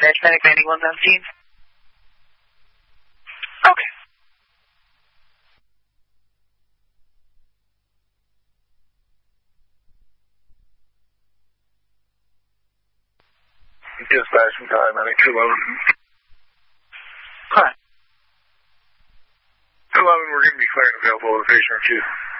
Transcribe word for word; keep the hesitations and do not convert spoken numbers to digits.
dispatch, medic ninety-one seventeen. Okay. Dispatch from paramedic two eleven. Hi. two eleven, we're going to be clearing available location or two.